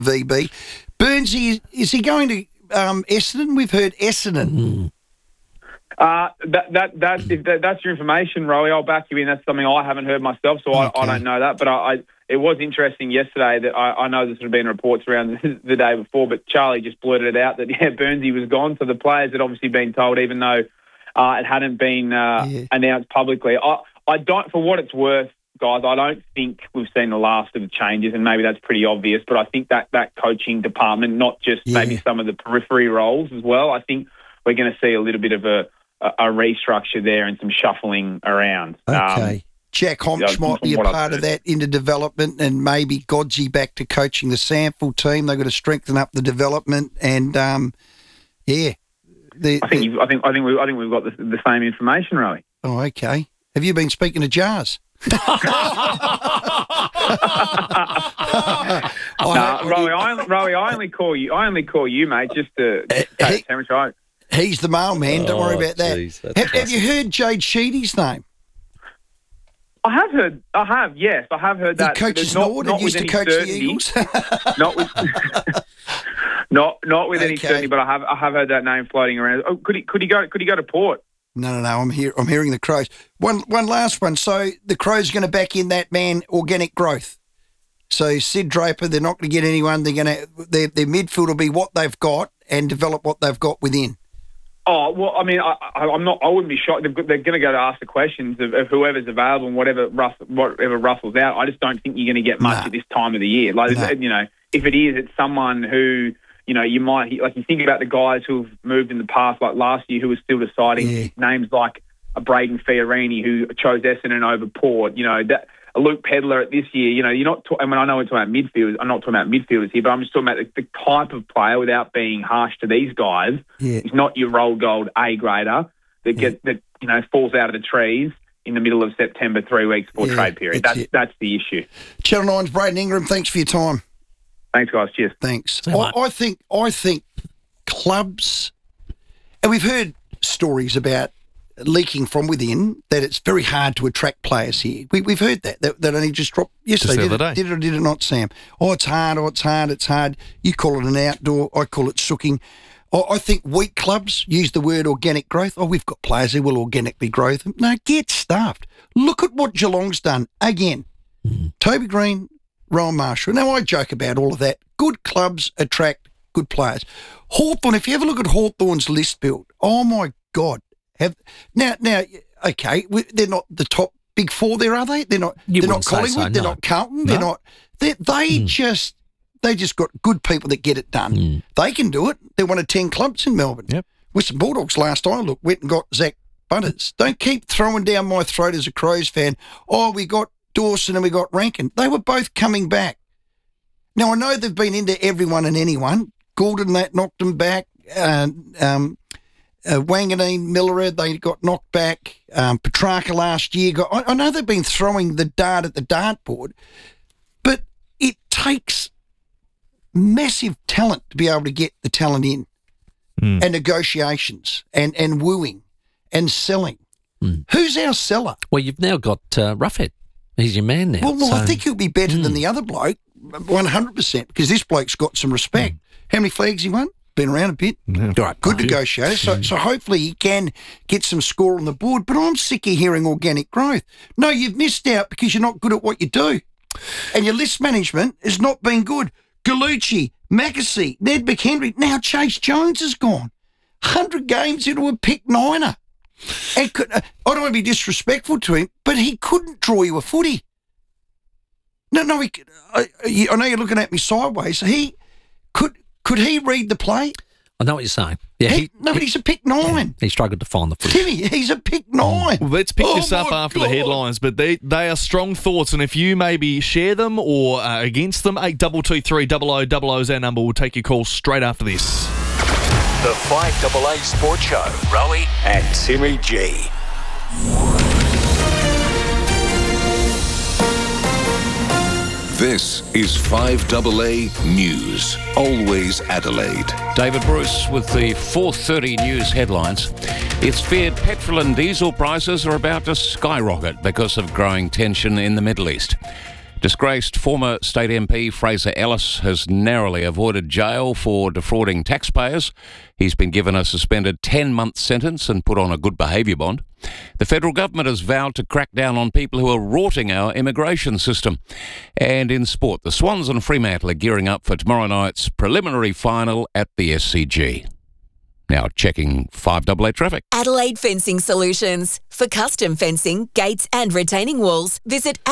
VB. Burnsy, is he going to Essendon? We've heard Essendon. That's your information, Rowie. I'll back you in. That's something I haven't heard myself, so I don't know that. But it was interesting yesterday that I know there's been reports around the day before, but Charlie just blurted it out that, Burnsy was gone. So the players had obviously been told, even though it hadn't been announced publicly. I don't, for what it's worth, guys, I don't think we've seen the last of the changes, and maybe that's pretty obvious, but I think that coaching department, not just maybe some of the periphery roles as well, I think we're going to see a little bit of a restructure there and some shuffling around. Okay. Jack Homch might be a part of that into development, and maybe Godsey back to coaching the Sample team. They've got to strengthen up the development, and I think we've got the same information, Rowie. Oh, okay. Have you been speaking to Jars? Rowie, I only call you, mate, just to take temperature. He's the mailman. Don't worry about that. Geez, have you heard Jade Sheedy's name? I have heard that. He coaches Nord and used to coach the Eagles. not with any certainty, but I have heard that name floating around. Oh, could he go to Port? No. I'm hearing the Crows. One last one. So the Crows are going to back in that man, Organic Growth. So Sid Draper, they're not going to get anyone. They're going to their midfield will be what they've got and develop what they've got within. Oh, well, I mean, I wouldn't be shocked. They're going to go to ask the questions of whoever's available and whatever ruffles out. I just don't think you're going to get much at this time of the year. If it is, it's someone who, you might, like, you think about the guys who've moved in the past, like last year, who was still deciding names like a Braden Fiorini, who chose Essendon over Port, that a Luke Pedler at this year, you're not I know we're talking about midfielders. I'm not talking about midfielders here, but I'm just talking about the type of player, without being harsh to these guys. It's not your roll gold A grader that falls out of the trees in the middle of September, 3 weeks before trade period. That's the issue. Channel 9's Braden Ingram, thanks for your time. Thanks, guys. Cheers. Thanks. I think clubs, and we've heard stories about leaking from within, that it's very hard to attract players here. We've heard that only just dropped yesterday. Did it or did it not, Sam? It's hard. You call it an outdoor, I call it sooking. I think weak clubs use the word organic growth. We've got players who will organically grow them. No, get stuffed. Look at what Geelong's done again. Toby Green, Rowan Marshall. Now, I joke about all of that. Good clubs attract good players. Hawthorn, if you ever look at Hawthorn's list build, oh my God. Now, okay, they're not the top big four there, are they? They're not Collingwood, they're not Carlton, they're not. They just got good people that get it done. They can do it. They're one of 10 clubs in Melbourne. Yep. Western Bulldogs, last I looked, went and got Zach Butters. Don't keep throwing down my throat as a Crows fan. We got Dawson and we got Rankin. They were both coming back. Now, I know they've been into everyone and anyone. Goulden, that knocked them back. Wanganeen, Miller, they got knocked back. Petrarca last year I know they've been throwing the dart at the dartboard, but it takes massive talent to be able to get the talent in, and negotiations and wooing and selling. Who's our seller? Well, you've now got Roughhead. He's your man now. Well, I think he'll be better than the other bloke, 100%, because this bloke's got some respect. How many flags he won? Been around a bit. Right, good negotiator. So hopefully he can get some score on the board. But I'm sick of hearing organic growth. No, you've missed out because you're not good at what you do. And your list management has not been good. Gallucci, Mackesy, Ned McHenry. Now Chase Jones is gone. 100 games into a pick niner. And I don't want to be disrespectful to him, but he couldn't draw you a footy. No, I know you're looking at me sideways. Could he read the play? I know what you're saying. Yeah, but he's a pick 9. Yeah, he struggled to find the footy. Timmy, he's a pick 9. Well, let's pick this up after the headlines, but they are strong thoughts, and if you maybe share them or against them, 8223 0000 is our number. We'll take your call straight after this. The 5AA Sports Show, Rowie and Timmy G. This is 5AA News, always Adelaide. David Bruce with the 4:30 news headlines. It's feared petrol and diesel prices are about to skyrocket because of growing tension in the Middle East. Disgraced former state MP Fraser Ellis has narrowly avoided jail for defrauding taxpayers. He's been given a suspended 10-month sentence and put on a good behaviour bond. The federal government has vowed to crack down on people who are rorting our immigration system. And in sport, the Swans and Fremantle are gearing up for tomorrow night's preliminary final at the SCG. Now checking 5AA traffic. Adelaide Fencing Solutions. For custom fencing, gates and retaining walls, visit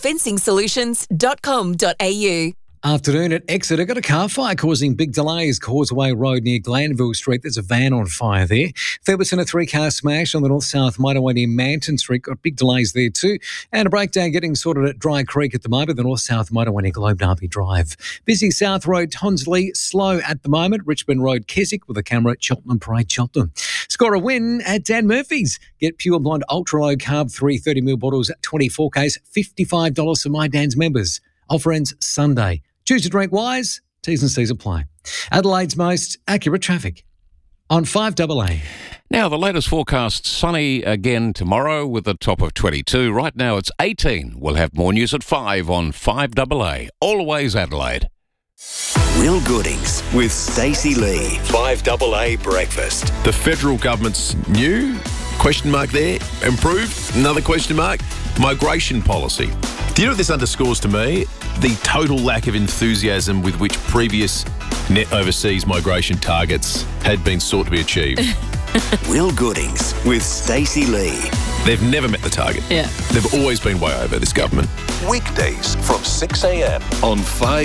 adelaidefencingsolutions.com.au. Afternoon at Exeter, got a car fire causing big delays. Causeway Road near Glanville Street, there's a van on fire there. Fairberton, a 3-car smash on the north-south motorway near Manton Street, got big delays there too. And a breakdown getting sorted at Dry Creek at the moment, the north-south motorway near Globe Derby Drive. Busy South Road, Tonsley, slow at the moment. Richmond Road, Keswick with a camera at Cheltenham Parade, Cheltenham. Score a win at Dan Murphy's. Get Pure Blonde Ultra Low Carb 330ml bottles at 24Ks, $55 for My Dan's members. Offer ends Sunday. Choose to drink wise. T's and C's apply. Adelaide's most accurate traffic on 5AA. Now, the latest forecast, sunny again tomorrow with a top of 22. Right now it's 18. We'll have more news at 5 on 5AA. Always Adelaide. Real Goodings with Stacey Lee. 5AA Breakfast. The federal government's new, question mark there, improved, another question mark, migration policy. Do you know what this underscores to me? The total lack of enthusiasm with which previous net overseas migration targets had been sought to be achieved. Real Goodings with Stacey Lee. They've never met the target. Yeah. They've always been way over, this government. Weekdays from 6 a.m. On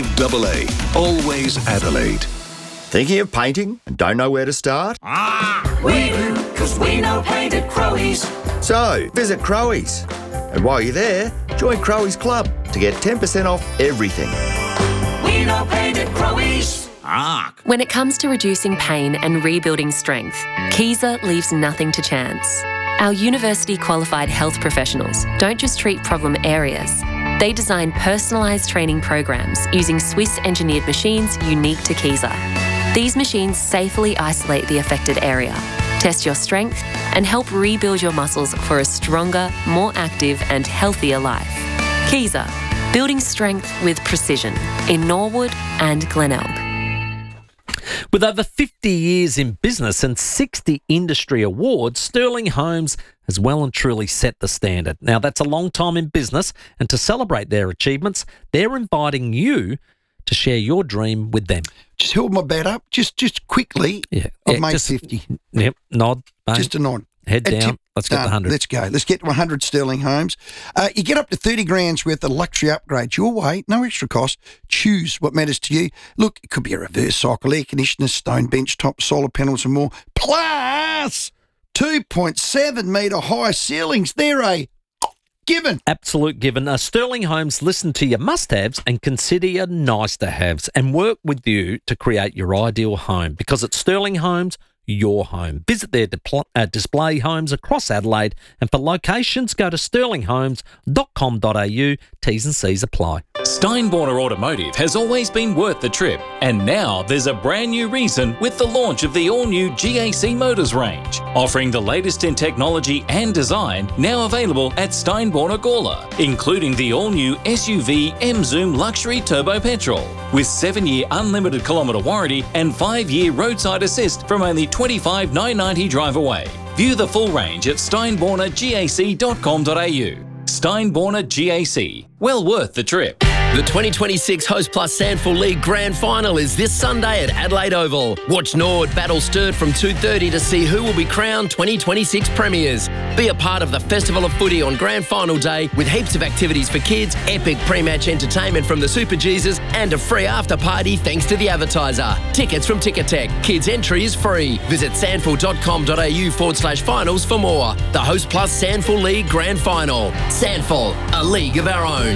5AA. Always Adelaide. Thinking of painting and don't know where to start? We do, because we know paint at Crowies. So, visit Crowies. And while you're there, join Crowies Club to get 10% off everything. We know paint at Crowies. When it comes to reducing pain and rebuilding strength, Kaiser leaves nothing to chance. Our university-qualified health professionals don't just treat problem areas. They design personalised training programs using Swiss-engineered machines unique to Kaiser. These machines safely isolate the affected area, test your strength, and help rebuild your muscles for a stronger, more active and healthier life. Kaiser, building strength with precision in Norwood and Glenelg. With over 50 years in business and 60 industry awards, Sterling Homes has well and truly set the standard. Now, that's a long time in business, and to celebrate their achievements, they're inviting you to share your dream with them. Just held my bat up, just quickly. Yeah, I've made 50. Yep, nod. Mate. Just a nod. Head down. Let's get the 100. Let's go. Let's get 100 Sterling Homes. You get up to 30 grand's worth of luxury upgrades your way, no extra cost. Choose what matters to you. Look, it could be a reverse cycle, air conditioners, stone bench top, solar panels and more. Plus 2.7 metre high ceilings. They're a given. Absolute given. Sterling Homes listen to your must-haves and consider your nice-to-haves and work with you to create your ideal home, because at Sterling Homes, your home. Visit their display homes across Adelaide, and for locations, go to sterlinghomes.com.au. T's and C's apply. Steinborner Automotive has always been worth the trip, and now there's a brand new reason with the launch of the all-new GAC Motors range, offering the latest in technology and design, now available at Steinborner Gawler, including the all-new SUV M-Zoom Luxury Turbo Petrol, with 7-year unlimited kilometre warranty and 5-year roadside assist from only $25,990 drive away. View the full range at steinbornergac.com.au. Steinborner GAC. Well worth the trip. The 2026 Host Plus Sandful League Grand Final is this Sunday at Adelaide Oval. Watch Nord battle Sturt from 2:30 to see who will be crowned 2026 premiers. Be a part of the Festival of Footy on Grand Final Day with heaps of activities for kids, epic pre-match entertainment from the Super Jesus and a free after party thanks to the advertiser. Tickets from Ticketek. Kids entry is free. Visit sandful.com.au/finals for more. The Host Plus Sandful League Grand Final. Sandful, a league of our own.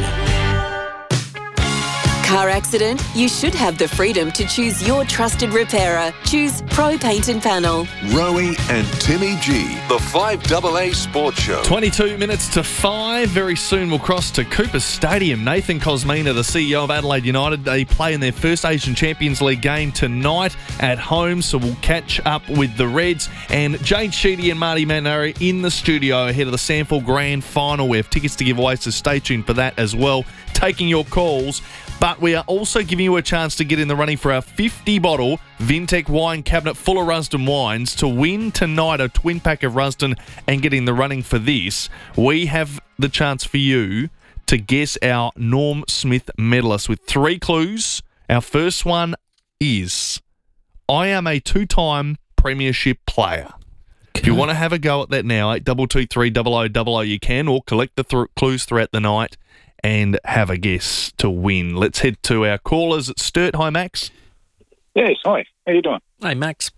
Car accident? You should have the freedom to choose your trusted repairer. Choose Pro Paint and Panel. Rowie and Timmy G. The 5AA Sports Show. 22 minutes to 5. Very soon we'll cross to Cooper Stadium. Nathan Cosmina, the CEO of Adelaide United, they play in their first Asian Champions League game tonight at home, so we'll catch up with the Reds. And Jade Sheedy and Marty Manari in the studio ahead of the Sandful Grand Final. We have tickets to give away, so stay tuned for that as well. taking your calls, but we are also giving you a chance to get in the running for our 50-bottle Vintec wine cabinet full of Rusden wines to win tonight a twin pack of Rusden and get in the running for this. We have the chance for you to guess our Norm Smith medalist with 3 clues. Our first one is, I am a 2-time premiership player. Okay. If you want to have a go at that now, 8223 you can, or collect the clues throughout the night and have a guess to win. Let's head to our callers at Sturt. Hi, Max. Yes, hi. How you doing? Hey, Max.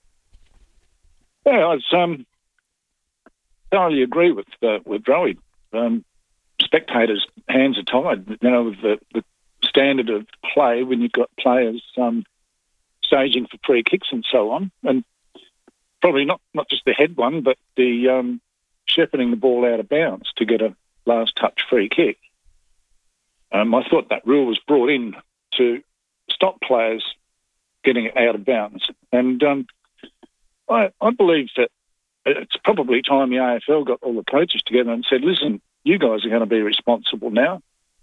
Yeah, I thoroughly agree with Rowie. Spectators' hands are tied, with the standard of play when you've got players staging for free kicks and so on, and probably not just the head one, but the shepherding the ball out of bounds to get a last touch free kick. I thought that rule was brought in to stop players getting it out of bounds. And I believe that it's probably time the AFL got all the coaches together and said, listen, you guys are going to be responsible now.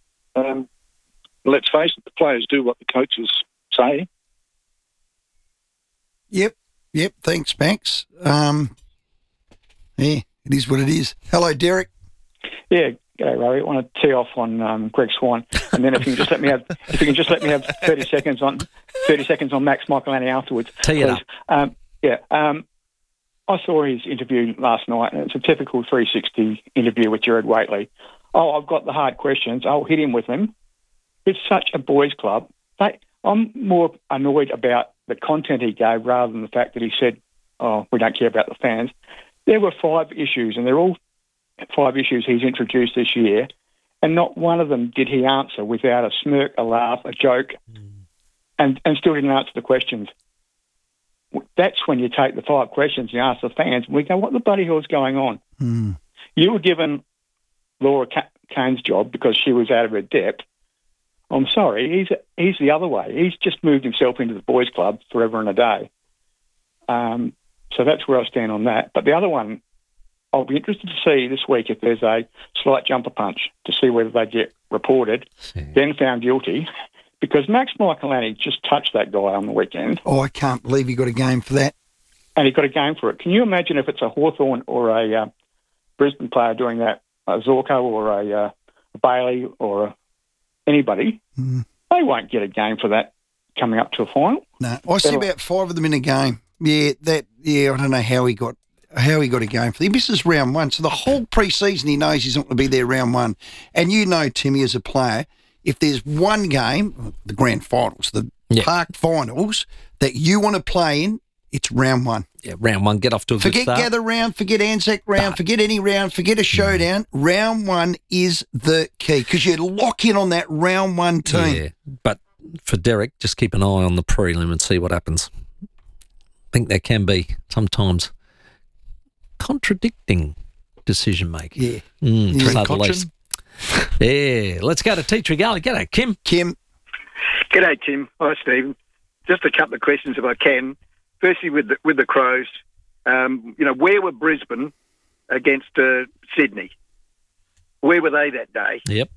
Let's face it, the players do what the coaches say. Yep. Thanks, Max. Yeah, it is what it is. Hello, Derek. Yeah, g'day, Rowie. I want to tee off on Greg Swan, and then if you can just let me have 30 seconds on Max Michelani afterwards. Tee it up. I saw his interview last night, and it's a typical 360 interview with Jared Waitley. Oh, I've got the hard questions. I'll hit him with them. It's such a boys' club. I'm more annoyed about the content he gave rather than the fact that he said, oh, we don't care about the fans. There were 5 issues, and they're all 5 issues he's introduced this year, and not one of them did he answer without a smirk, a laugh, a joke, and still didn't answer the questions. That's when you take the 5 questions you ask the fans, and we go, what the bloody hell's going on? You were given Laura Kane's job because she was out of her depth. I'm sorry, he's the other way. He's just moved himself into the boys' club forever and a day. So that's where I stand on that. But the other one, I'll be interested to see this week if there's a slight jumper punch to see whether they get reported, then found guilty, because Max Michelani just touched that guy on the weekend. Oh, I can't believe he got a game for that. And he got a game for it. Can you imagine if it's a Hawthorn or a Brisbane player doing that, a Zorko or a Bailey or anybody? They won't get a game for that coming up to a final. No, I see about 5 of them in a game. I don't know how he got a game for. He misses round 1, so the whole pre-season he knows he's not going to be there round 1. And you know, Timmy, as a player, if there's one game, the grand finals, the park finals that you want to play in, it's round 1. Yeah, round 1, get off to a good start. Forget Gather round, forget Anzac round, forget any round, forget a showdown. Round 1 is the key because you lock in on that round 1 team. Yeah, but for Derek, just keep an eye on the prelim and see what happens. I think there can be sometimes contradicting decision making. Yeah. To say the least. Yeah, let's go to Tea Tree Gully. G'day, Kim. G'day, Tim. Hi, Stephen. Just a couple of questions if I can. Firstly, with the Crows, where were Brisbane against Sydney? Where were they that day? Yep.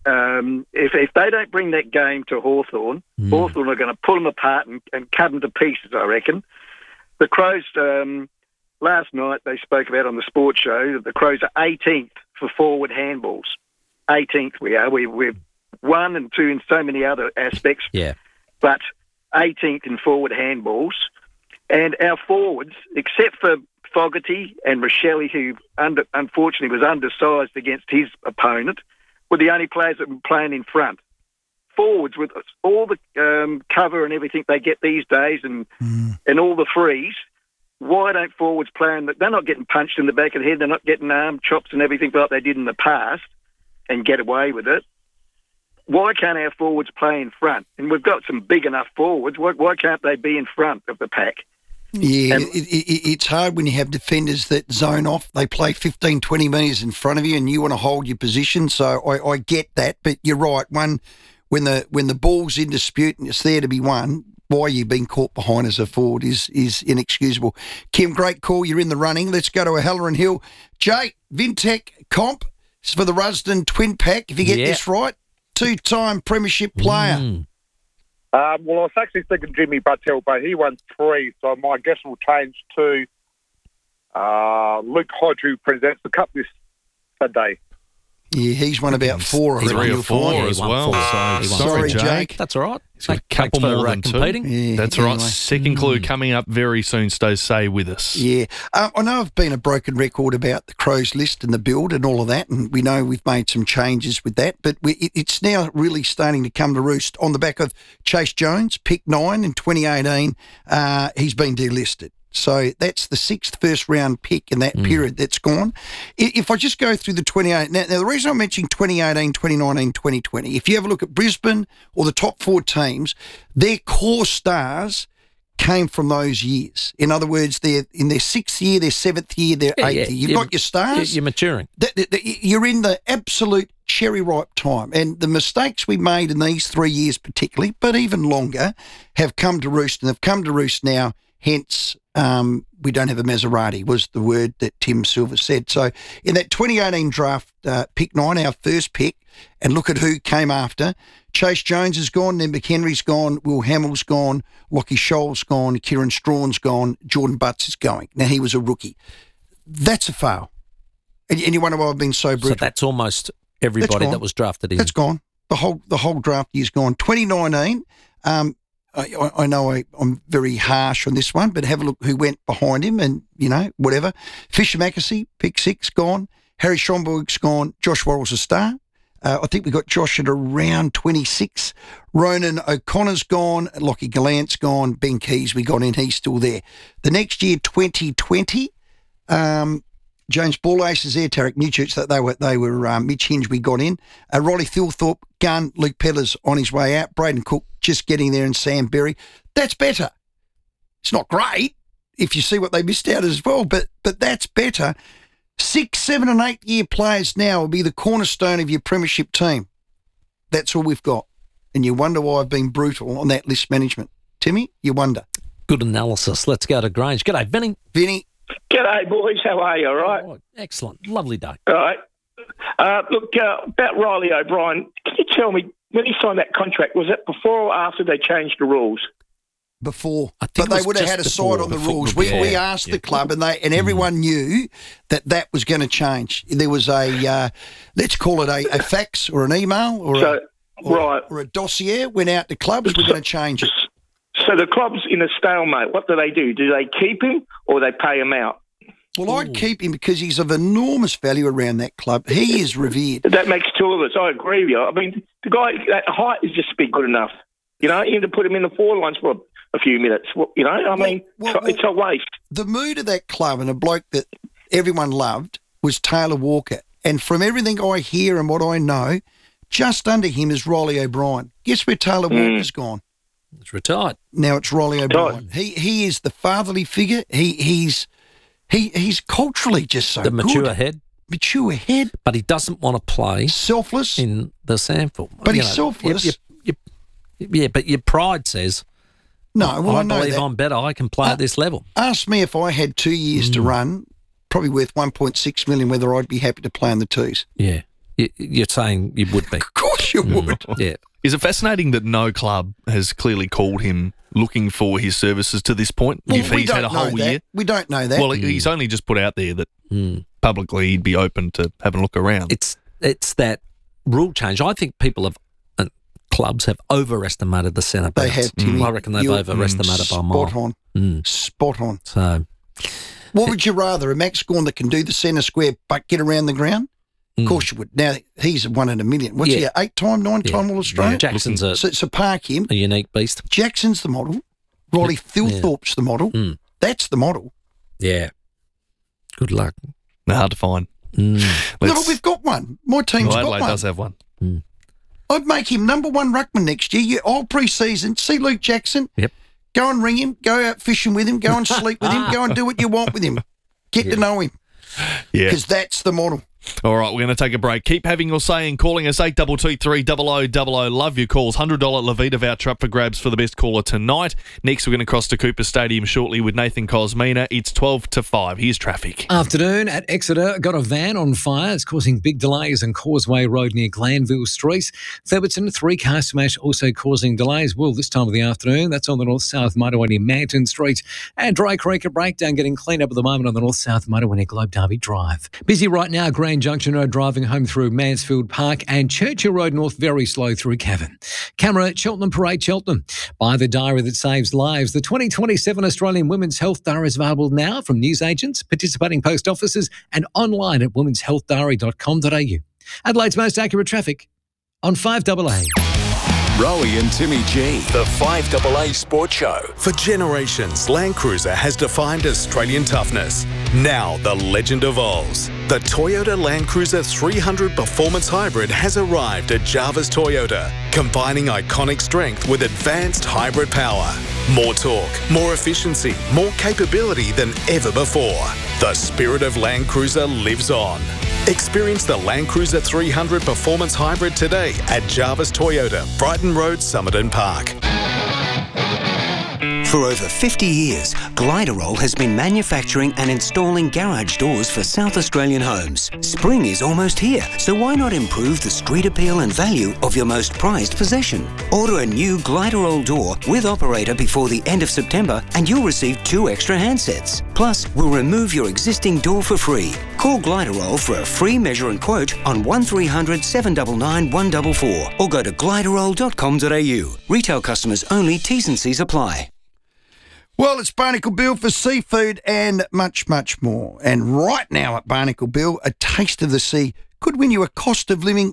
If they don't bring that game to Hawthorn, Hawthorn are going to pull them apart and cut them to pieces, I reckon. The Crows, last night they spoke about on the sports show that the Crows are 18th for forward handballs. 18th we are. We're 1 and 2 in so many other aspects. Yeah. But 18th in forward handballs. And our forwards, except for Fogarty and Rochelle, who unfortunately was undersized against his opponent, were the only players that were playing in front. Forwards, with all the cover and everything they get these days and all the frees, why don't forwards play? They're not getting punched in the back of the head. They're not getting arm chops and everything like they did in the past and get away with it. Why can't our forwards play in front? And we've got some big enough forwards. Why can't they be in front of the pack? Yeah, it's hard when you have defenders that zone off. They play 15, 20 metres in front of you and you want to hold your position. So I get that. But you're right. When the ball's in dispute and it's there to be won, why you've been caught behind as a forward is inexcusable. Kim, great call. You're in the running. Let's go to O'Halloran Hill. Jay, Vintec comp for the Rusden twin pack. If you get this right, two-time premiership player. Well, I was actually thinking Jimmy Bartell, but he won 3, so my guess will change to Luke Hodge, who presents the Cup this Saturday. Yeah, he's won about 4. 3 or 4 as well. Sorry, Jake. That's all right. He's got a couple more than 2. competing. Yeah, That's anyway. right. Second clue coming up very soon. Stay with us. Yeah. I know I've been a broken record about the Crows list and the build and all of that, and we know we've made some changes with that, but it's now really starting to come to roost on the back of Chase Jones, pick 9 in 2018. He's been delisted. So that's the 6th first-round pick in that period that's gone. If I just go through the 28... Now, the reason I'm mentioning 2018, 2019, 2020, if you have a look at Brisbane or the top 4 teams, their core stars came from those years. In other words, they're in their 6th year, their 7th year, their 8th year. You've got your stars. You're maturing. You're in the absolute cherry-ripe time. And the mistakes we made in these 3 years particularly, but even longer, have come to roost, and they've come to roost now. Hence, we don't have a Maserati, was the word that Tim Silver said. So in that 2018 draft, pick 9, our first pick, and look at who came after. Chase Jones is gone, then McHenry's gone, Will Hamill's gone, Lockie Scholl's gone, Kieran Strawn's gone, Jordan Butts is going. Now, he was a rookie. That's a fail. And you wonder why I've been so brutal. So that's almost everybody that was drafted in. That's gone. The whole draft year's gone. 2019, I know I'm very harsh on this one, but have a look who went behind him and, whatever. Fisher Mackesy, pick 6, gone. Harry Schomburg's gone. Josh Worrell's a star. I think we got Josh at around 26. Ronan O'Connor's gone. Lockie Gallant's gone. Ben Keys we got in. He's still there. The next year, 2020, James Ballace is there. Tarek Newchurch, they were Mitch Hinge we got in. Riley Thilthorpe, gun. Luke Peller's on his way out. Braden Cook just getting there, and Sam Berry. That's better. It's not great if you see what they missed out as well, but that's better. 6, 7 and 8 year players now will be the cornerstone of your premiership team. That's all we've got. And you wonder why I've been brutal on that list management. Timmy, you wonder. Good analysis. Let's go to Grange. G'day, Vinny. Vinny. G'day, boys. How are you? All right? Oh, excellent. Lovely day. All right. Look, about Riley O'Brien, can you tell me, when he signed that contract, was it before or after they changed the rules? Before, but they would have had a side on the rules. We asked the club, and everyone knew that was going to change. There was a let's call it a fax or an email or a dossier went out to clubs. We're going to change it. So the club's in a stalemate. What do? Do they keep him or they pay him out? Well, I'd keep him because he's of enormous value around that club. He is revered. That makes 2 of us. I agree with you. I mean, the guy, that height is just big good enough. You need to put him in the forwards for a few minutes. It's a waste. The mood of that club and a bloke that everyone loved was Taylor Walker. And from everything I hear and what I know, just under him is Riley O'Brien. Guess where Taylor Walker's gone? He's retired. Now it's Riley O'Brien. He is the fatherly figure. He's culturally just so the mature good. head. Mature head. But he doesn't want to play. Selfless. In the SANFL. But he's selfless. But your pride says, no, well, I believe I'm better. I can play at this level. Ask me if I had 2 years to run, probably worth $1.6 million, whether I'd be happy to play on the twos. Yeah. You're saying you would be. Of course you would. Yeah. Is it fascinating that no club has clearly called him looking for his services to this point? Well, if he's had a whole year? We don't know that. Well, he's only just put out there that publicly he'd be open to having a look around. It's that rule change. I think clubs have overestimated the centre backs. They have, Timmy. I reckon they've overestimated by a mile. Spot on. So, what would you rather, a Max Gawn that can do the centre square but get around the ground? Of course you would. Now, he's 1 in a million. What's he, 8-time, 9-time All-Australian? Yeah, Jackson's so park him. A unique beast. Jackson's the model. Riley Thilthorpe's the model. That's the model. Yeah. Good luck. They're hard to find. No, we've got one. My team's got one. Adelaide does have one. I'd make him number 1 ruckman next year. All pre-season. See Luke Jackson. Yep. Go and ring him. Go out fishing with him. Go and sleep with him. Go and do what you want with him. Get to know him. Yeah. Because that's the model. All right, we're going to take a break. Keep having your say and calling us 8223 0000. Love your calls. $100 Levita voucher up for grabs for the best caller tonight. Next, we're going to cross to Cooper Stadium shortly with Nathan Cosmina. It's 12 to 5. Here's traffic. Afternoon at Exeter, got a van on fire. It's causing big delays on Causeway Road near Glanville Street. Theberton, 3-car smash also causing delays. Well, this time of the afternoon, that's on the north-south motorway near Manton Street. And Dry Creek, a breakdown getting cleaned up at the moment on the north-south motorway near Globe Derby Drive. Busy right now, Grand Junction Road driving home through Mansfield Park, and Churchill Road North very slow through Cavan. Camera at Cheltenham Parade, Cheltenham. Buy the diary that saves lives. The 2027 Australian Women's Health Diary is available now from newsagents, participating post offices and online at womenshealthdiary.com.au. Adelaide's most accurate traffic on 5AA. Rowie and Timmy G, the 5AA Sports Show. For generations, Land Cruiser has defined Australian toughness. Now the legend evolves. The Toyota Land Cruiser 300 Performance Hybrid has arrived at Jarvis Toyota, combining iconic strength with advanced hybrid power. More torque, more efficiency, more capability than ever before. The spirit of Land Cruiser lives on. Experience the Land Cruiser 300 Performance Hybrid today at Jarvis Toyota, Brighton Road, Somerton Park. For over 50 years, Gliderol has been manufacturing and installing garage doors for South Australian homes. Spring is almost here, so why not improve the street appeal and value of your most prized possession? Order a new Gliderol door with operator before the end of September and you'll receive 2 extra handsets. Plus, we'll remove your existing door for free. Call Gliderol for a free measure and quote on 1300 799 144 or go to gliderol.com.au. Retail customers only, T's and C's apply. Well, it's Barnacle Bill for seafood and much, much more. And right now at Barnacle Bill, a taste of the sea could win you a cost of living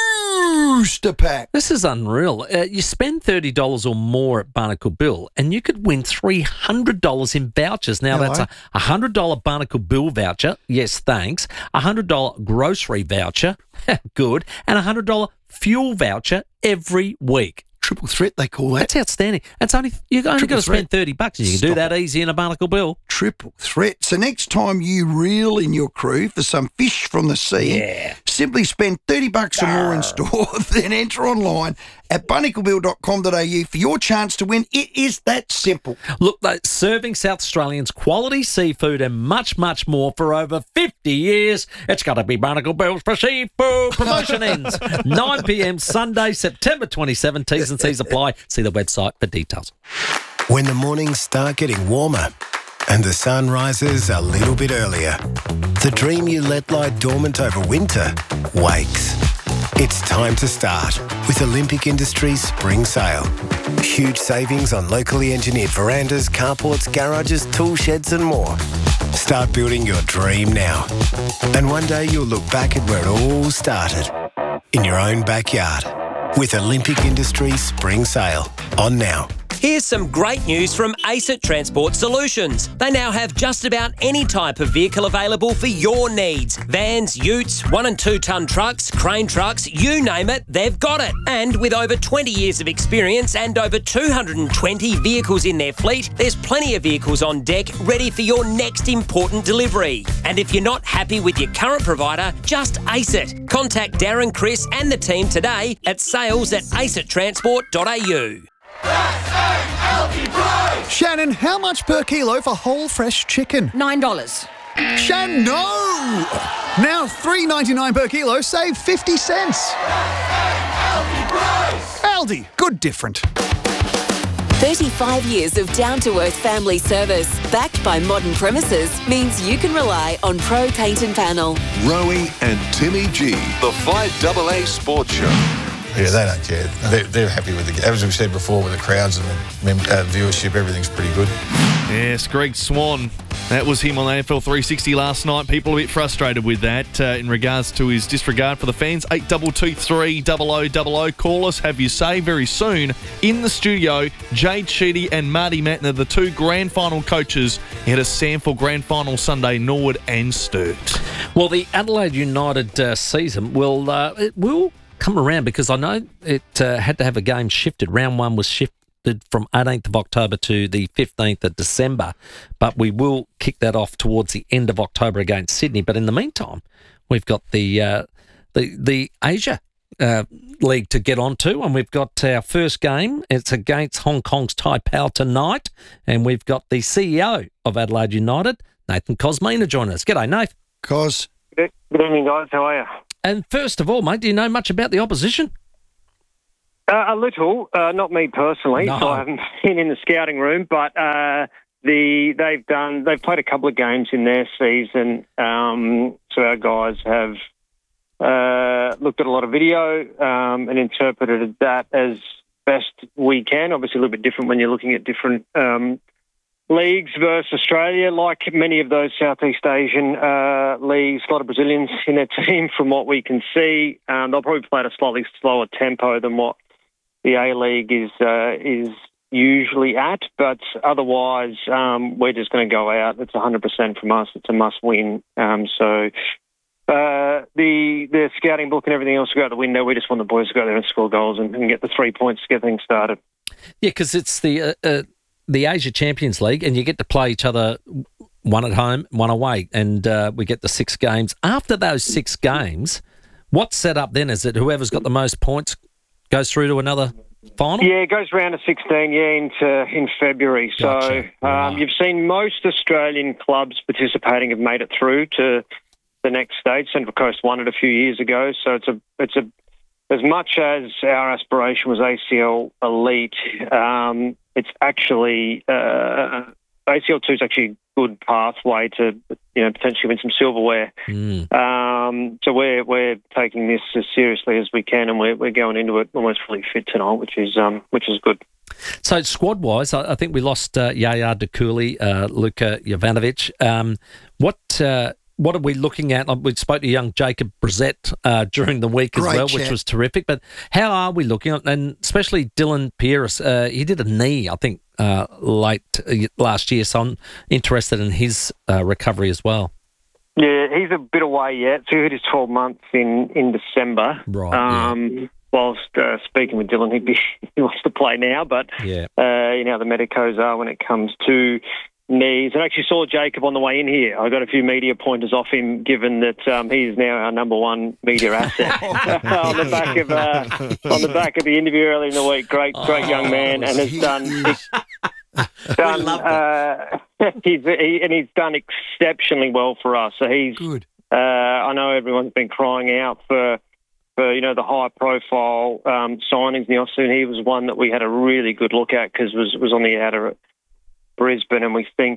booster pack. This is unreal. You spend $30 or more at Barnacle Bill and you could win $300 in vouchers. Now, that's a $100 Barnacle Bill voucher. Yes, thanks. A $100 grocery voucher. Good. And a $100 fuel voucher every week. Triple threat, they call that. That's outstanding. That's only you've only got to spend $30 and you can do that easy in a Barnacle Bill. Triple threat. So next time you reel in your crew for some fish from the sea, simply spend $30 or more in store, then enter online at barnaclebill.com.au for your chance to win. It is that simple. Look, serving South Australians quality seafood and much, much more for over 50 years. It's got to be Barnacle Bills for seafood. Promotion ends 9 p.m. Sunday, September 27. T's and C's apply. See the website for details. When the mornings start getting warmer and the sun rises a little bit earlier, the dream you let lie dormant over winter wakes. It's time to start with Olympic Industries Spring Sale. Huge savings on locally engineered verandas, carports, garages, tool sheds and more. Start building your dream now. And one day you'll look back at where it all started, in your own backyard, with Olympic Industries Spring Sale. On now. Here's some great news from ACET Transport Solutions. They now have just about any type of vehicle available for your needs. Vans, utes, 1 and 2 tonne trucks, crane trucks, you name it, they've got it. And with over 20 years of experience and over 220 vehicles in their fleet, there's plenty of vehicles on deck ready for your next important delivery. And if you're not happy with your current provider, just ace it. Contact Darren, Chris and the team today at sales@acettransport.au. Shannon, how much per kilo for whole fresh chicken? $9. Shannon, no! Now $3.99 per kilo, save 50 cents. Aldi, good different. 35 years of down-to-earth family service, backed by modern premises, means you can rely on Pro Paint and Panel. Rowie and Timmy G, the 5AA Sports Show. Yeah, they don't care. They're happy with the, as we said before, with the crowds and the viewership, everything's pretty good. Yes, Greg Swan. That was him on AFL 360 last night. People a bit frustrated with that in regards to his disregard for the fans. 8223 0000. Call us, have your say very soon. In the studio, Jade Sheedy and Marty Mattner, the 2 grand final coaches, had a SANFL grand final Sunday, Norwood and Sturt. Well, the Adelaide United season will come around because I know it had to have a game shifted. Round 1 was shifted from 18th of October to the 15th of December, but we will kick that off towards the end of October against Sydney. But in the meantime, we've got the Asia League to get onto, and we've got our first game. It's against Hong Kong's Taipei tonight, and we've got the CEO of Adelaide United, Nathan Cosmina, joining us. G'day, Nath. Good evening, guys. How are you? And first of all, mate, do you know much about the opposition? A little, not me personally. No. So I haven't been in the scouting room, but they've played a couple of games in their season. So our guys have looked at a lot of video and interpreted that as best we can. Obviously, a little bit different when you're looking at different leagues versus Australia. Like many of those Southeast Asian leagues, a lot of Brazilians in their team from what we can see. They'll probably play at a slightly slower tempo than what the A-League is usually at, but otherwise we're just going to go out. It's 100% from us. It's a must-win. So the scouting book and everything else will go out the window. We just want the boys to go there and score goals and get the 3 points to get things started. Yeah, because it's the Asia Champions League, and you get to play each other, one at home, one away, and we get the 6 games. After those 6 games, what's set up then? Is it whoever's got the most points goes through to another final? Yeah, it goes round to 16, in February. Gotcha. So you've seen most Australian clubs participating have made it through to the next stage. Central Coast won it a few years ago, so it's as much as our aspiration was ACL Elite, it's actually ACL 2 is actually a good pathway to potentially win some silverware. So we're taking this as seriously as we can, and we're going into it almost fully fit tonight, which is good. So squad-wise, I think we lost Yaya Dakuli, Luka Jovanovic. What are we looking at? We spoke to young Jacob Brissett during the week as well, which was terrific. But how are we looking? And especially Dylan Pierce, he did a knee, I think, late last year. So I'm interested in his recovery as well. Yeah, he's a bit away yet. So he hit his 12 months in December. Right. Whilst speaking with Dylan, he wants to play now. But yeah, the medicos are when it comes to knees. And I actually saw Jacob on the way in here. I got a few media pointers off him, given that he is now our number one media asset. on the back of the interview earlier in the week, great young man, and has he's done exceptionally well for us. So he's good. I know everyone's been crying out for the high profile signings in the offseason. He was one that we had a really good look at because was on the outer at Brisbane, and we think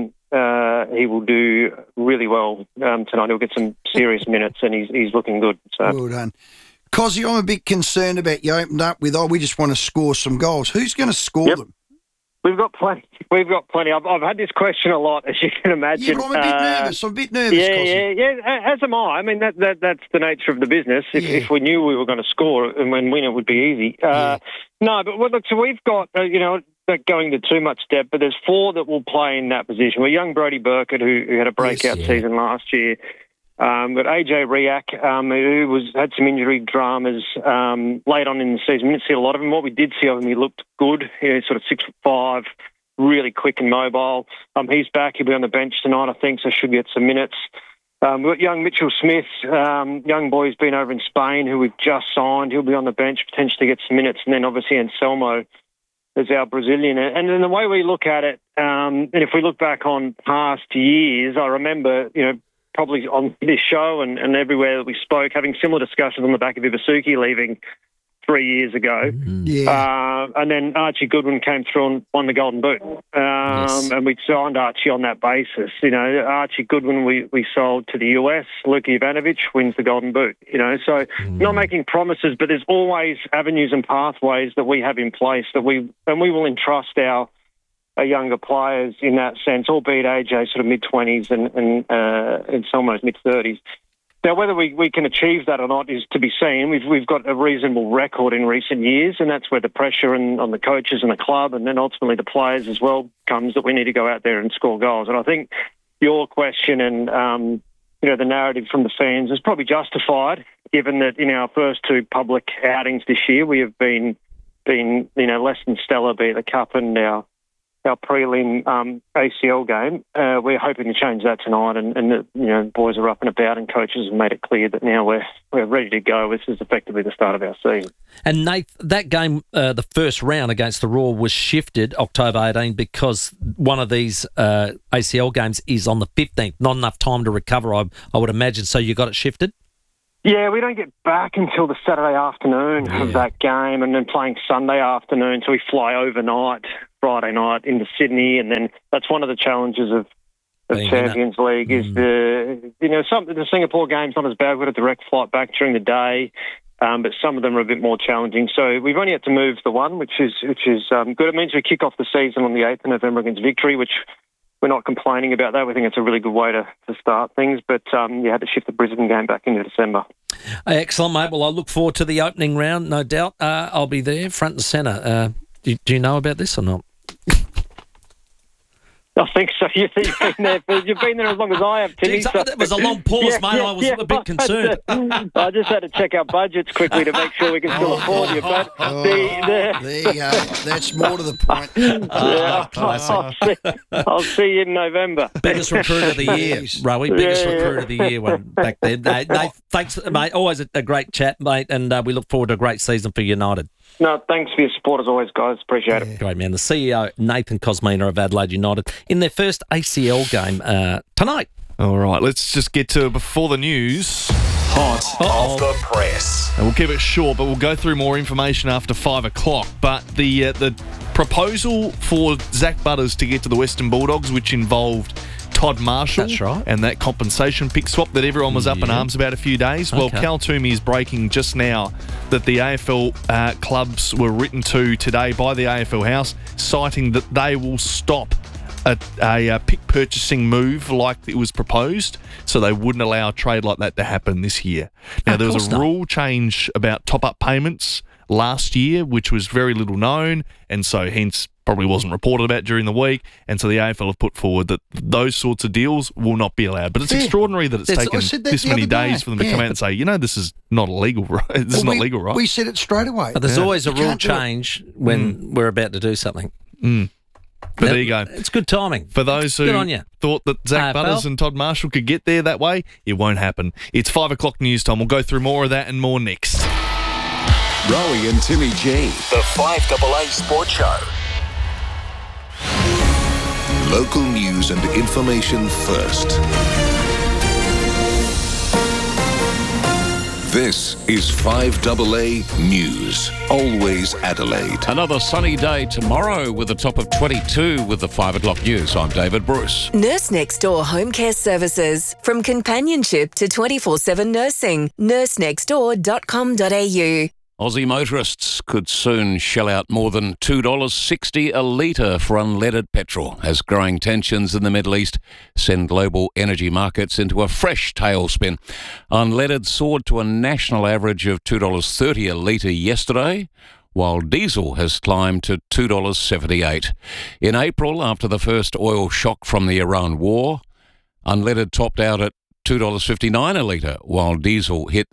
he will do really well tonight. He'll get some serious minutes, and he's looking good. So. Well done. Cozzy, I'm a bit concerned about you opened up with, we just want to score some goals. Who's going to score them? We've got plenty. I've had this question a lot, as you can imagine. Yeah, but I'm a bit nervous. Yeah. As am I. I mean, that's the nature of the business. If we knew we were going to score and win, it would be easy. No, but look, so we've got, not going into too much depth, but there's 4 that will play in that position. We're young Brody Burkett, who had a breakout season last year. But AJ Riak, who had some injury dramas late on in the season. We didn't see a lot of him. What we did see of him, he looked good. Sort of 6'5", really quick and mobile. He's back. He'll be on the bench tonight, I think, so should get some minutes. We've got young Mitchell Smith, young boy who's been over in Spain, who we've just signed. He'll be on the bench, potentially get some minutes. And then obviously Anselmo is our Brazilian. And then the way we look at it, and if we look back on past years, I remember, probably on this show and everywhere that we spoke, having similar discussions on the back of Iwasuki leaving 3 years ago. And then Archie Goodwin came through and won the Golden Boot. And we signed Archie on that basis. Archie Goodwin we sold to the US. Luka Jovanovic wins the Golden Boot. So not making promises, but there's always avenues and pathways that we have in place that we will entrust our younger players in that sense, albeit AJ sort of mid-20s and it's almost mid-30s. Now, whether we can achieve that or not is to be seen. We've got a reasonable record in recent years, and that's where the pressure on the coaches and the club and then ultimately the players as well comes, that we need to go out there and score goals. And I think your question and, the narrative from the fans is probably justified, given that in our first 2 public outings this year, we have been less than stellar, be it the Cup and our our prelim ACL game. We're hoping to change that tonight, and the boys are up and about, and coaches have made it clear that now we're ready to go. This is effectively the start of our season. And Nate, that game, the first round against the Roar, was shifted October 18 because one of these ACL games is on the 15th. Not enough time to recover, I would imagine. So you got it shifted? Yeah, we don't get back until the Saturday afternoon of that game, and then playing Sunday afternoon. So we fly overnight, Friday night into Sydney, and then that's one of the challenges of Champions League is the Singapore game's not as bad. We've got a direct flight back during the day, but some of them are a bit more challenging. So we've only had to move the one, which is good. It means we kick off the season on the 8th of November against Victory, which we're not complaining about that. We think it's a really good way to start things, but you had to shift the Brisbane game back into December. Excellent, mate. Well, I look forward to the opening round, no doubt. I'll be there, front and centre. Do you know about this or not? I think so. You've been there as long as I have, Timmy. That was a long pause, mate. I was a bit concerned. I just had to check our budgets quickly to make sure we can still afford you. But there you go. That's more to the point. I'll see you in November. Biggest recruit of the year, Rowie. Biggest recruit of the year back then. Nate, thanks, mate. Always a great chat, mate, and we look forward to a great season for United. No, thanks for your support as always, guys. Appreciate it. Great, man. The CEO, Nathan Kosmina of Adelaide United, in their first ACL game tonight. All right, let's just get to before the news. Hot off the press. And we'll keep it short, but we'll go through more information after 5 o'clock. But the proposal for Zach Butters to get to the Western Bulldogs, which involved Todd Marshall. That's right. And that compensation pick swap that everyone was up in arms about a few days. Well, Cal Toomey is breaking just now that the AFL clubs were written to today by the AFL House, citing that they will stop a pick purchasing move like it was proposed, so they wouldn't allow a trade like that to happen this year. Now, there was a rule change about top-up payments last year, which was very little known, and so hence probably wasn't reported about during the week, and so the AFL have put forward that those sorts of deals will not be allowed. But it's extraordinary that it's taken this many days for them to come out and say, this is not illegal, right? This is not legal, right? We said it straight away. But there's always a rule change when we're about to do something. But there you go. It's good timing. For those who thought that Zach Butters and Todd Marshall could get there that way, it won't happen. It's 5 o'clock news time. We'll go through more of that and more next. Rowie and Timmy G. The 5AA Sports Show. Local news and information first. This is 5AA News. Always Adelaide. Another sunny day tomorrow with a top of 22 with the 5 o'clock news. I'm David Bruce. Nurse Next Door Home Care Services. From companionship to 24/7 nursing. nursenextdoor.com.au. Aussie motorists could soon shell out more than $2.60 a litre for unleaded petrol as growing tensions in the Middle East send global energy markets into a fresh tailspin. Unleaded soared to a national average of $2.30 a litre yesterday, while diesel has climbed to $2.78. In April, after the first oil shock from the Iran war, unleaded topped out at $2.59 a litre, while diesel hit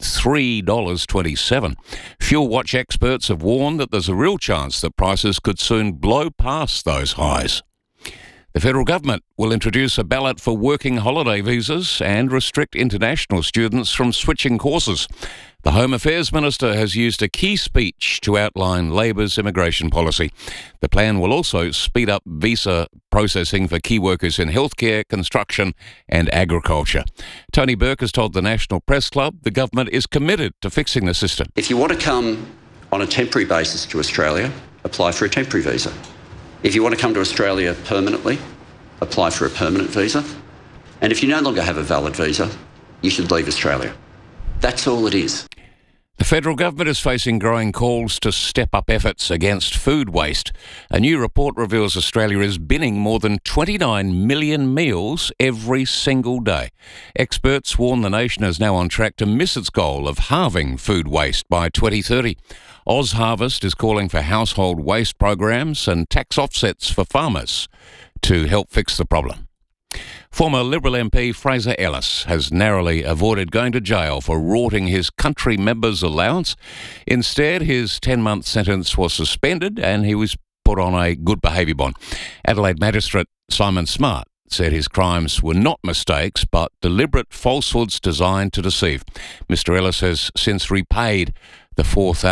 $3.27. Fuel Watch experts have warned that there's a real chance that prices could soon blow past those highs. The federal government will introduce a ballot for working holiday visas and restrict international students from switching courses. The Home Affairs Minister has used a key speech to outline Labor's immigration policy. The plan will also speed up visa processing for key workers in healthcare, construction and agriculture. Tony Burke has told the National Press Club the government is committed to fixing the system. If you want to come on a temporary basis to Australia, apply for a temporary visa. If you want to come to Australia permanently, apply for a permanent visa. And if you no longer have a valid visa, you should leave Australia. That's all it is. The federal government is facing growing calls to step up efforts against food waste. A new report reveals Australia is binning more than 29 million meals every single day. Experts warn the nation is now on track to miss its goal of halving food waste by 2030. OzHarvest is calling for household waste programs and tax offsets for farmers to help fix the problem. Former Liberal MP Fraser Ellis has narrowly avoided going to jail for rorting his country member's allowance. Instead, his 10-month sentence was suspended and he was put on a good behaviour bond. Adelaide Magistrate Simon Smart said his crimes were not mistakes but deliberate falsehoods designed to deceive. Mr. Ellis has since repaid the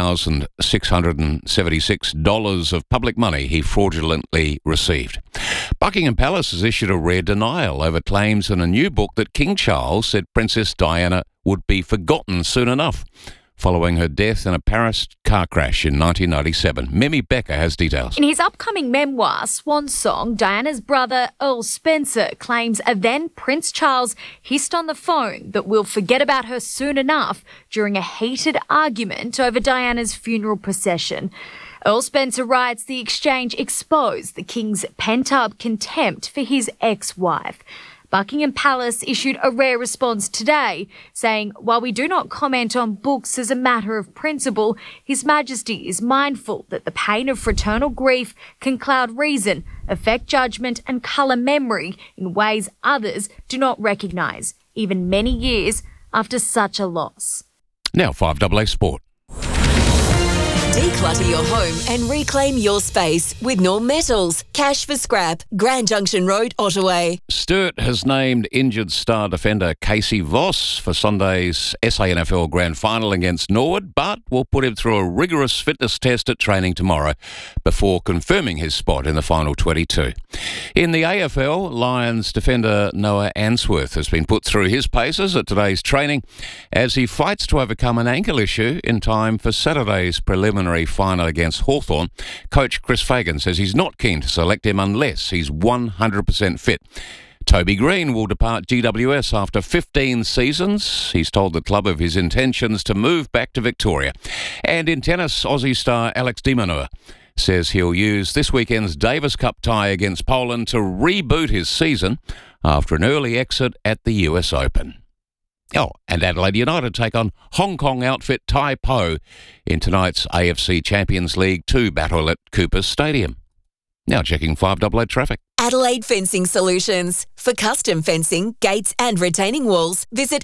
$4,676 of public money he fraudulently received. Buckingham Palace has issued a rare denial over claims in a new book that King Charles said Princess Diana would be forgotten soon enough, following her death in a Paris car crash in 1997. Mimi Becker has details. In his upcoming memoir, Swan Song, Diana's brother Earl Spencer claims a then Prince Charles hissed on the phone that we'll forget about her soon enough during a heated argument over Diana's funeral procession. Earl Spencer writes the exchange exposed the King's pent-up contempt for his ex-wife. Buckingham Palace issued a rare response today, saying, while we do not comment on books as a matter of principle, His Majesty is mindful that the pain of fraternal grief can cloud reason, affect judgment and colour memory in ways others do not recognise, even many years after such a loss. Now 5AA Sport. Declutter your home and reclaim your space with Norm Metals. Cash for scrap. Grand Junction Road, Ottaway. Sturt has named injured star defender Casey Voss for Sunday's SANFL Grand Final against Norwood, but will put him through a rigorous fitness test at training tomorrow before confirming his spot in the final 22. In the AFL, Lions defender Noah Answorth has been put through his paces at today's training as he fights to overcome an ankle issue in time for Saturday's preliminary final against Hawthorn. Coach Chris Fagan says he's not keen to select him unless he's 100% fit. Toby Green will depart GWS after 15 seasons. He's told the club of his intentions to move back to Victoria. And in tennis, Aussie star Alex de Minaur says he'll use this weekend's Davis Cup tie against Poland to reboot his season after an early exit at the US Open. Oh, and Adelaide United take on Hong Kong outfit Tai Po in tonight's AFC Champions League 2 battle at Coopers Stadium. Now checking 5AA traffic. Adelaide Fencing Solutions. For custom fencing, gates and retaining walls, visit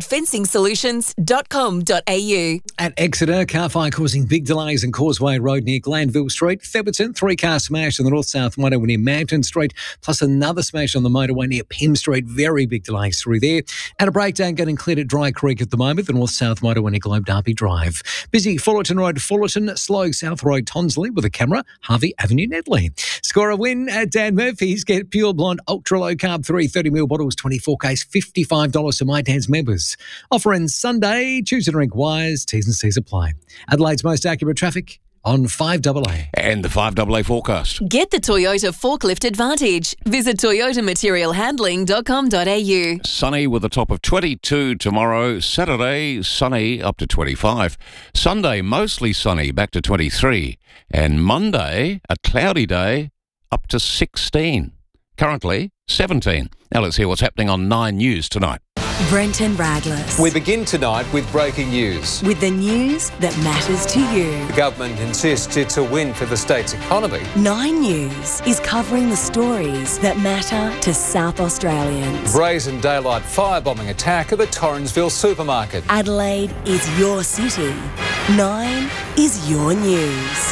adelaidefencingsolutions.com.au. At Exeter, car fire causing big delays on Causeway Road near Glanville Street. Theberton, 3-car smash on the north-south motorway near Manton Street, plus another smash on the motorway near Pym Street. Very big delays through there. And a breakdown getting cleared at Dry Creek at the moment, the north-south motorway near Globe Derby Drive. Busy Fullerton Road, Fullerton, slow South Road, Tonsley with a camera, Harvey Avenue, Nedley. Score a win at Dan Murphy's. Get Pure Blonde Ultra Low Carb 330ml bottles, 24Ks, $55 to My Dan's members. Offer ends Sunday. Choose to drink wise. T's and C's apply. Adelaide's most accurate traffic on 5AA. And the 5AA forecast. Get the Toyota Forklift Advantage. Visit toyotamaterialhandling.com.au. Sunny with a top of 22 tomorrow. Saturday, sunny up to 25. Sunday, mostly sunny, back to 23. And Monday, a cloudy day, up to 16. Currently, 17. Now let's hear what's happening on 9 News tonight. Brenton Radless. We begin tonight with breaking news. With the news that matters to you. The government insists it's a win for the state's economy. 9 News is covering the stories that matter to South Australians. Brazen daylight firebombing attack at the Torrensville supermarket. Adelaide is your city. 9 is your news.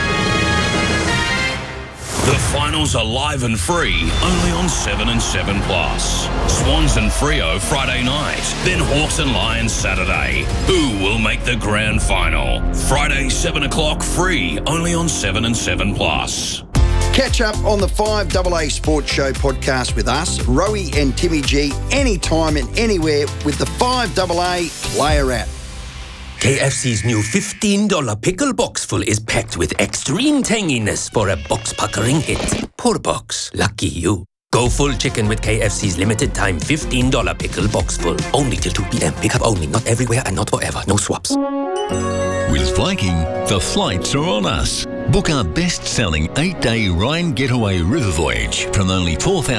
The finals are live and free, only on 7 and 7 Plus. Swans and Freo Friday night, then Hawks and Lions Saturday. Who will make the grand final? Friday 7 o'clock free, only on 7 and 7 Plus. Catch up on the 5AA Sports Show podcast with us, Rowie and Timmy G, anytime and anywhere with the 5AA Player app. KFC's new $15 pickle box full is packed with extreme tanginess for a box-puckering hit. Poor box. Lucky you. Go full chicken with KFC's limited time $15 pickle box full. Only till 2 p.m. Pick up only. Not everywhere and not forever. No swaps. With Viking, the flights are on us. Book our best-selling 8-day Rhine Getaway River Voyage from only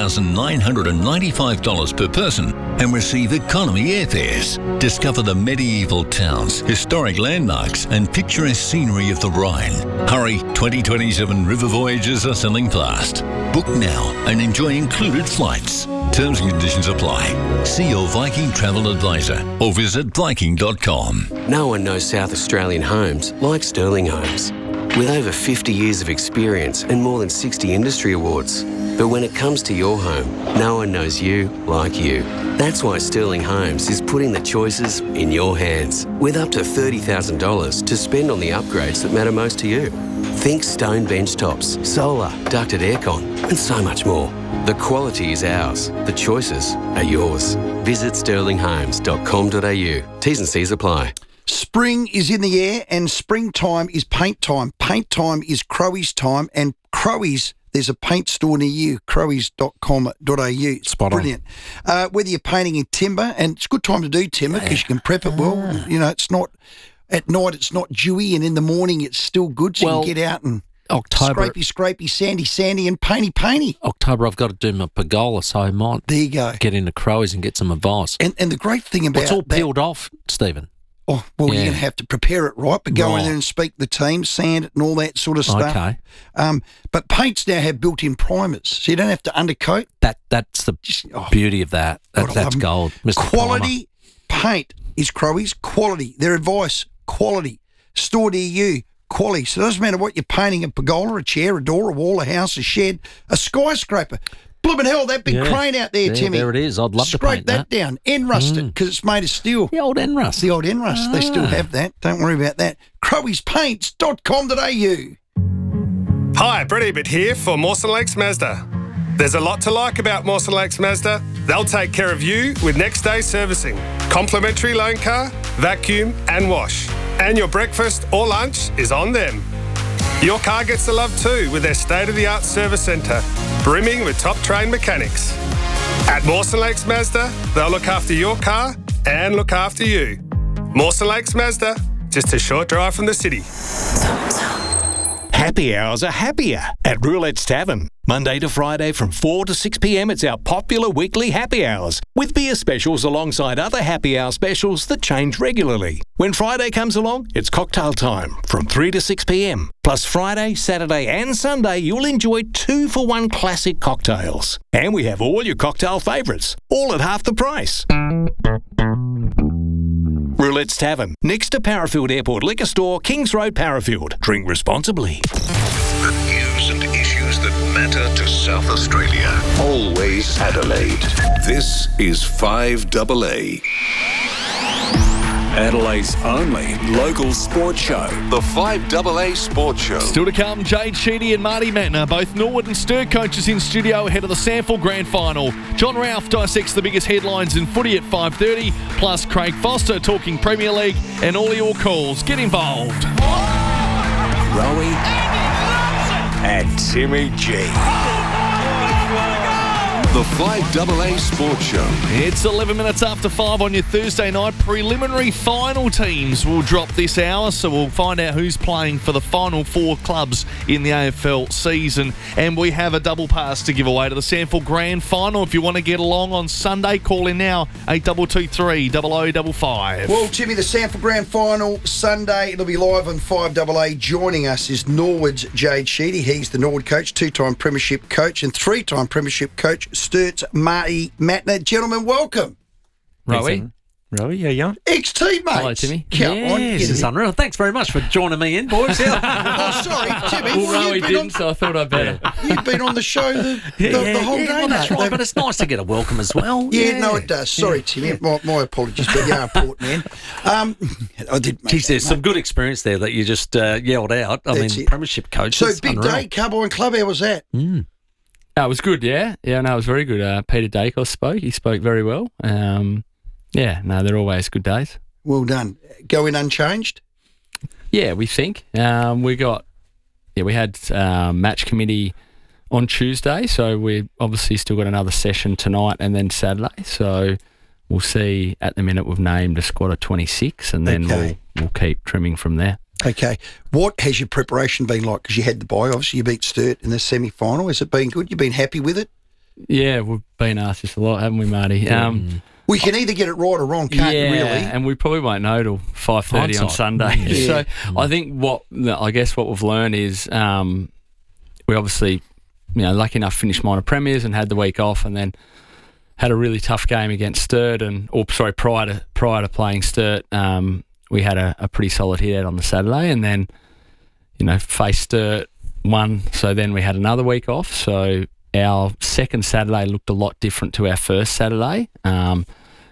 $4,995 per person and receive economy airfares. Discover the medieval towns, historic landmarks and picturesque scenery of the Rhine. Hurry, 2027 river voyages are selling fast. Book now and enjoy included flights. Terms and conditions apply. See your Viking travel advisor or visit Viking.com. No one knows South Australian homes like Sterling Homes. with over 50 years of experience and more than 60 industry awards. But when it comes to your home, no one knows you like you. That's why Sterling Homes is putting the choices in your hands, with up to $30,000 to spend on the upgrades that matter most to you. Think stone bench tops, solar, ducted aircon, and so much more. The quality is ours. The choices are yours. Visit sterlinghomes.com.au. T's and C's apply. Spring is in the air and springtime is paint time. Paint time is Crowies time, and Crowies, there's a paint store near you, crowies.com.au. Spot on. Brilliant. Whether you're painting in timber, and it's a good time to do timber because you can prep it well. You know, it's not, at night it's not dewy, and in the morning it's still good, so you can get out and October, scrapey, sandy, and painty. October, I've got to do my pergola, so I might get into Crowies and get some advice. And the great thing about it's all peeled off, Stephen. Oh, well, you're going to have to prepare it right, but go in there and speak the team, sand it and all that sort of stuff. Okay. But paints now have built-in primers, so you don't have to undercoat. That's the beauty of that. That's gold. Mr. Quality paint is Crowies. Quality. Their advice, quality. Store near you, quality. So it doesn't matter what you're painting, a pergola, a chair, a door, a wall, a house, a shed, a skyscraper. Blooming hell, that big crane out there, Timmy. There it is. I'd love to paint that. Scrape that down. Enrust it, because it's made of steel. The old Enrust. The old Enrust. They still have that. Don't worry about that. crowiespaints.com.au. Hi, Brett Ebert here for Mawson Lakes Mazda. There's a lot to like about Mawson Lakes Mazda. They'll take care of you with next day servicing, complimentary loan car, vacuum and wash. And your breakfast or lunch is on them. Your car gets the love too with their state-of-the-art service centre, brimming with top-trained mechanics. At Mawson Lakes Mazda, they'll look after your car and look after you. Mawson Lakes Mazda, just a short drive from the city. Happy hours are happier at Roulette's Tavern. Monday to Friday from 4 to 6 p.m, it's our popular weekly happy hours, with beer specials alongside other happy hour specials that change regularly. When Friday comes along, it's cocktail time from 3 to 6 p.m. Plus Friday, Saturday and Sunday, you'll enjoy 2-for-1 classic cocktails. And we have all your cocktail favourites, all at half the price. Roulette's Tavern, next to Parafield Airport Liquor Store, Kings Road, Parafield. Drink responsibly. The news and issues that matter to South Australia. Always Adelaide. This is 5AA. Adelaide's only local sports show. The 5AA Sports Show. Still to come, Jade Sheedy and Marty Mattner, both Norwood and Sturt coaches in studio ahead of the SANFL Grand Final. John Ralph dissects the biggest headlines in footy at 5:30, plus Craig Foster talking Premier League and all your calls. Get involved. Rowie and Timmy G. The 5AA Sports Show. It's 11 minutes after 5 on your Thursday night. Preliminary final teams will drop this hour, so we'll find out who's playing for the final 4 clubs in the AFL season. And we have a double pass to give away to the SANFL Grand Final. If you want to get along on Sunday, call in now, 8223 0055. Well, Timmy, the SANFL Grand Final Sunday, it'll be live on 5AA. Joining us is Norwood's Jade Sheedy. He's the Norwood coach, 2-time premiership coach and 3-time premiership coach, Sturt's Marty Mattner. Gentlemen, welcome. Rowie, how you going? Ex-teammates. Hello, Timmy. Yes, it's unreal. Thanks very much for joining me in, boys. Oh, sorry, Timmy. Well, Rowie didn't, so I thought I'd better. You've been on the show the whole day, well, that's right, but it's nice to get a welcome as well. Yeah, no, it does. Sorry, Timmy. My apologies, but you're a port man. I did make there's some good experience there that you just yelled out. I mean, premiership coach. So, big day, Carbine Club, how was that? It was good, yeah. Yeah, no, it was very good. Peter Dacos spoke. He spoke very well. They're always good days. Well done. Go in unchanged? Yeah, we think. We had match committee on Tuesday, so we obviously still got another session tonight and then Saturday. So we'll see. At the minute, we've named a squad of 26, and then we'll keep trimming from there. Okay. What has your preparation been like? Because you had the bye, obviously. You beat Sturt in the semi-final. Has it been good? You've been happy with it? Yeah, we've been asked this a lot, haven't we, Marty? We can either get it right or wrong, can't we, really? And we probably won't know till 5:30 on Sunday. Yeah. So I think what we've learned is we obviously, lucky enough finished minor premiers and had the week off, and then had a really tough game against Sturt, prior to playing Sturt, we had a pretty solid hit out on the Saturday, and then faced Sturt one, so then we had another week off. So our second Saturday looked a lot different to our first Saturday. And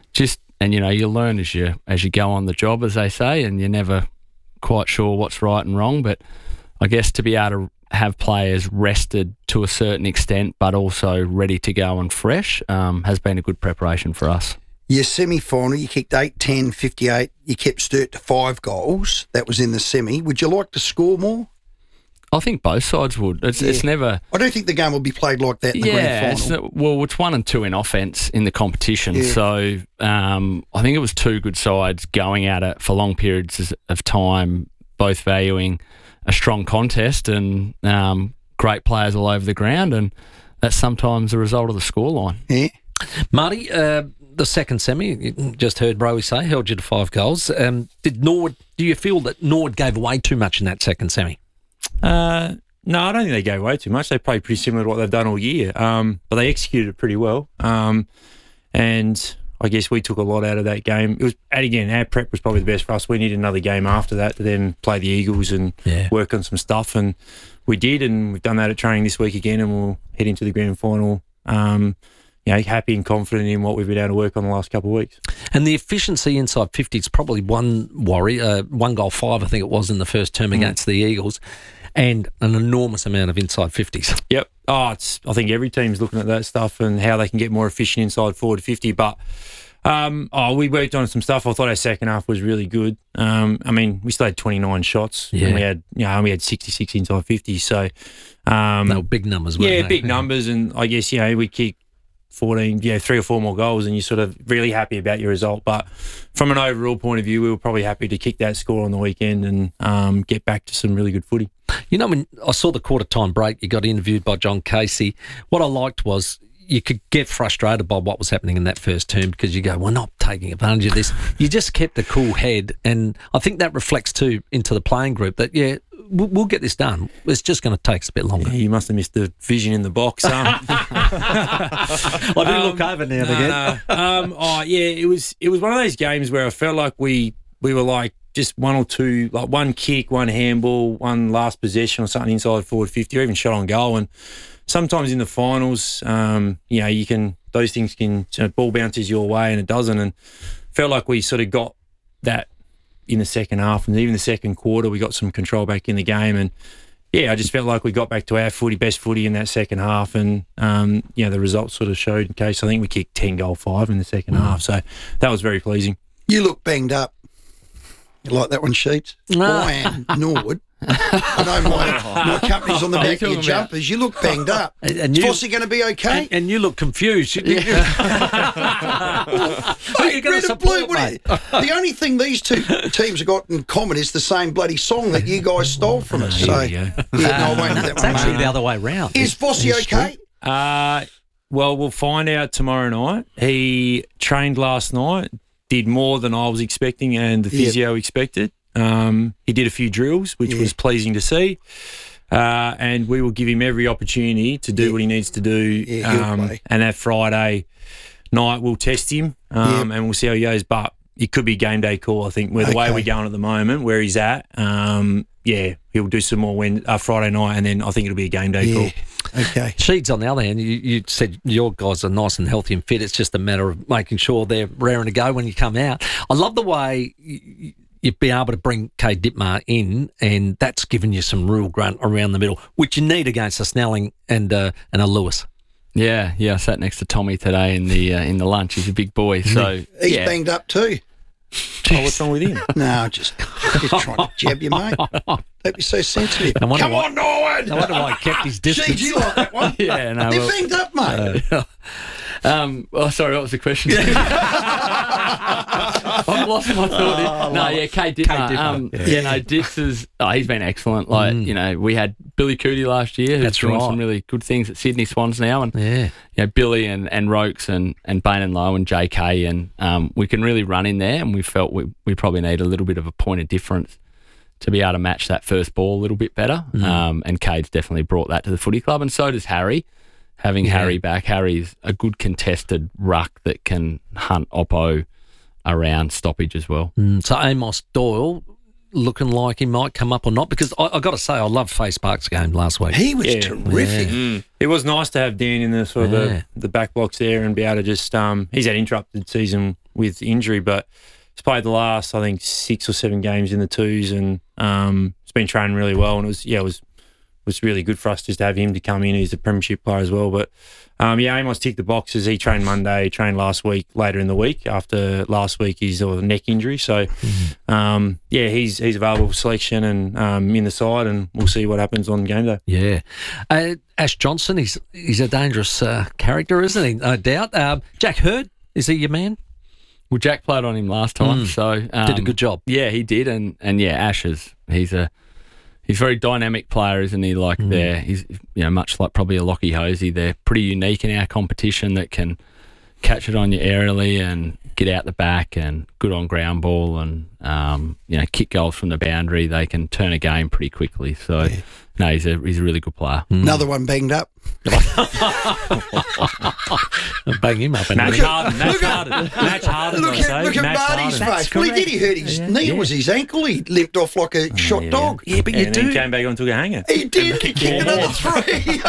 you learn as you go on the job, as they say, and you're never quite sure what's right and wrong. But I guess to be able to have players rested to a certain extent, but also ready to go and fresh, has been a good preparation for us. Your semi-final, you kicked 8-10, 58. You kept Sturt to 5 goals. That was in the semi. Would you like to score more? I think both sides would. It's never... I don't think the game will be played like that in the grand final. It's 1 and 2 in offence in the competition. Yeah. So I think it was 2 good sides going at it for long periods of time, both valuing a strong contest and great players all over the ground, and that's sometimes a result of the scoreline. Yeah. Marty, the second semi, you just heard Rowie say, held you to 5 goals. Do you feel that Nord gave away too much in that second semi? No, I don't think they gave away too much. They played pretty similar to what they've done all year, but they executed it pretty well. And I guess we took a lot out of that game. It was, and again, our prep was probably the best for us. We needed another game after that to then play the Eagles and work on some stuff, and we did, and we've done that at training this week again, and we'll head into the grand final. Happy and confident in what we've been able to work on the last couple of weeks. And the efficiency inside 50, it's probably one worry, 1 goal 5, I think it was in the first term against the Eagles, and an enormous amount of inside 50s. Yep. I think every team's looking at that stuff and how they can get more efficient inside 40 to 50. But we worked on some stuff. I thought our second half was really good. We still had 29 shots, and we had 66 inside 50. So they were big numbers, weren't they? Big numbers, and I guess we kicked 14, 3 or 4 more goals, and you're sort of really happy about your result. But from an overall point of view, we were probably happy to kick that score on the weekend and get back to some really good footy. When I saw the quarter-time break, you got interviewed by John Casey. What I liked was you could get frustrated by what was happening in that first term because you go, we're not taking advantage of this. You just kept a cool head, and I think that reflects too into the playing group that, we'll get this done. It's just going to take us a bit longer. Yeah, you must have missed the vision in the box. I do look over now and again. It was one of those games where I felt like we were like just 1 or 2, like one kick, one handball, one last possession or something inside forward 50 or even shot on goal. And sometimes in the finals, those things can, ball bounces your way and it doesn't. And felt like we sort of got that in the second half, and even the second quarter, we got some control back in the game. And I just felt like we got back to our best footy in that second half. And the results sort of showed. In case I think we kicked 10 goal 5 in the second half, so that was very pleasing. You look banged up. You like that one, Sheets? I am Norwood. I know my company's on the back of your jumpers. You look banged up. Is Fossey going to be okay? And you look confused. Who are you going to support, mate? The only thing these two teams have got in common is the same bloody song that you guys stole from us. So, I won't do that. It's actually the other way round. Is Fossey okay? Well, we'll find out tomorrow night. He trained last night, did more than I was expecting and the physio expected. He did a few drills, which was pleasing to see. And we will give him every opportunity to do what he needs to do. And that Friday night, we'll test him and we'll see how he goes. But it could be game day call, I think, the way we're going at the moment, where he's at. He'll do some more Friday night, and then I think it'll be a game day call. Okay. Sheeds, on the other hand, you said your guys are nice and healthy and fit. It's just a matter of making sure they're raring to go when you come out. I love the way you'd be able to bring Cade Dittmar in, and that's given you some real grunt around the middle, which you need against a Snelling and a Lewis. Yeah. I sat next to Tommy today in the lunch. He's a big boy, so he's banged up too. Oh, what's wrong with him? No, just trying to jab you, mate. Don't be so sensitive. Come on, Norwood! I wonder why he kept his distance. Gee, you like that one? Yeah, no. They're banged up, mate. Sorry, what was the question? I've lost my thought. Cade Dittmar. Ditts is he's been excellent. We had Billy Cootie last year, who's doing some really good things at Sydney Swans now, and Billy and Rokes and Bain and Lowe and JK, and we can really run in there, and we felt we probably need a little bit of a point of difference to be able to match that first ball a little bit better. And Cade's definitely brought that to the footy club, and so does Harry. Having Harry back, Harry's a good contested ruck that can hunt Oppo around stoppage as well. So Amos Doyle, looking like he might come up or not? Because I got to say, I loved Face Park's game last week. He was terrific. Yeah. It was nice to have Dan in the sort of the back blocks there and be able to just he's had interrupted season with injury, but he's played the last, I think, 6 or 7 games in the twos, and it's been training really well, and it was really good for us just to have him to come in. He's a premiership player as well. But, Amos ticked the boxes. He trained Monday, he trained last week, later in the week, after last week his neck injury. So, he's available for selection and in the side, and we'll see what happens on game day. Yeah. Ash Johnson, he's a dangerous character, isn't he? No doubt. Jack Hurd, is he your man? Well, Jack played on him last time, so... did a good job. Yeah, he did, and Ash he's a very dynamic player, isn't he? Like he's much like probably a Lockie Hosey. They're pretty unique in our competition that can catch it on you aerially and get out the back and good on ground ball and kick goals from the boundary. They can turn a game pretty quickly. So no, he's a really good player. Another one banged up. Bang him up. Match Harden. Look at Marty's face. Well, he did. He hurt his knee. It was his ankle. He limped off like a shot dog. Yeah, but and then came back on and took a hanger. He did. He kicked another 3.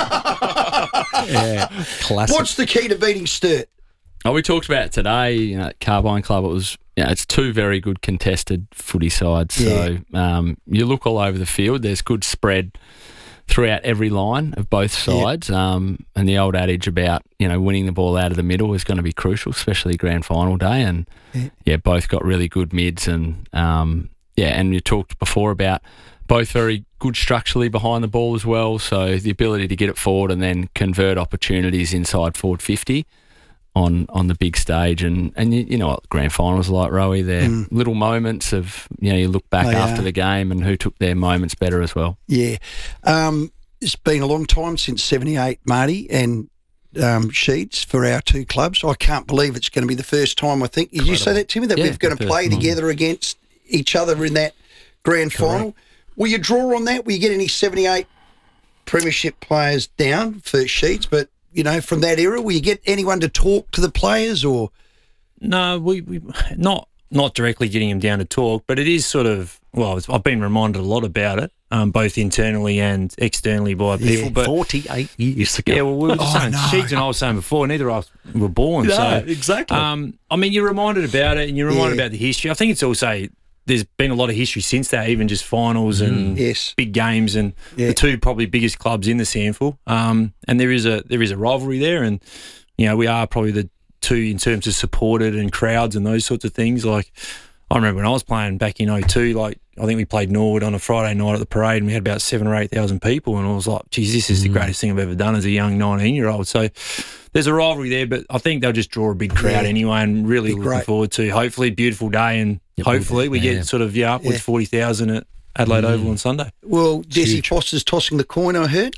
Classic. What's the key to beating Sturt? Oh, we talked about it today. At Carbine Club, it was. It's 2 very good contested footy sides. So you look all over the field. There's good spread throughout every line of both sides. And the old adage about winning the ball out of the middle is going to be crucial, especially grand final day. And both got really good mids. And and you talked before about both very good structurally behind the ball as well. So the ability to get it forward and then convert opportunities inside forward 50. On the big stage, and you know what grand finals are like, Rowie. They're little moments of you look back after the game and who took their moments better as well. Yeah, it's been a long time since '78, Marty, and Sheeds for our 2 clubs. I can't believe it's going to be the first time. I think did you say that, Timmy? That we're going to play together against each other in that grand final. Will you draw on that? Will you get any '78 premiership players down for Sheeds? But from that era, will you get anyone to talk to the players or? No, we not directly getting them down to talk, but it is sort of, I've been reminded a lot about it, both internally and externally by people. Yeah, but 48 years ago. Yeah, well, we were just saying, Sheeds and I was saying before, neither of us were born. No, so exactly. You're reminded about it and you're reminded about the history. I think it's also, there's been a lot of history since that, even just finals and big games, and the 2 probably biggest clubs in the SANFL. And there is a rivalry there, and we are probably the 2 in terms of supported and crowds and those sorts of things. Like I remember when I was playing back in 2002, like I think we played Norwood on a Friday night at the parade, and we had about 7,000 or 8,000 people, and I was like, geez, this is the greatest thing I've ever done as a young 19-year-old. So there's a rivalry there, but I think they'll just draw a big crowd anyway, and really looking forward to hopefully a beautiful day, and hopefully we get sort of upwards 40,000 at Adelaide Oval on Sunday. Well, Desi Foster's tossing the coin, I heard.